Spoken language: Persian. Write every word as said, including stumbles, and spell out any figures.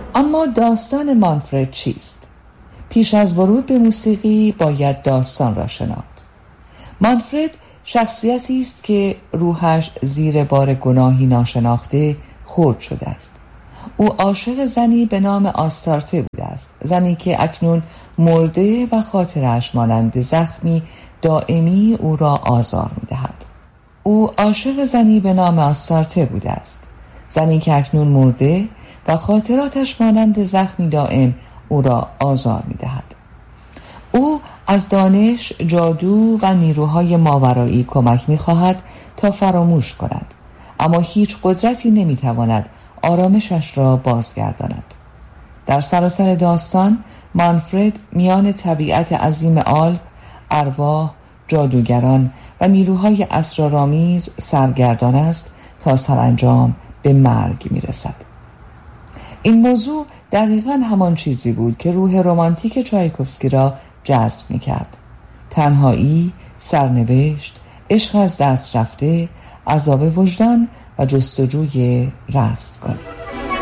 اما داستان مانفرد چیست؟ پیش از ورود به موسیقی باید داستان را شناخت. مانفرد شخصیتی است که روحش زیر بار گناهی ناشناخته خرد شده است. او عاشق زنی به نام آستارته بوده است، زنی که اکنون مرده و خاطرش مانند زخمی دائمی او را آزار می‌دهد. او عاشق زنی به نام آستارته بوده است، زنی که اکنون مرده و خاطراتش مانند زخمی دائم او را آزار می‌دهد. او از دانش، جادو و نیروهای ماورایی کمک می‌خواهد تا فراموش کند، اما هیچ قدرتی نمی‌تواند آرامشش را بازگرداند. در سراسر داستان مانفرد میان طبیعت عظیم آلپ، ارواح، جادوگران و نیروهای اسرارآمیز سرگردان است تا سرانجام به مرگ میرسد. این موضوع دقیقاً همان چیزی بود که روح رمانتیک چایکوفسکی را جذب میکرد: تنهایی، سرنوشت، عشق از دست رفته، عذاب وجدان و جستجوی رستگاری.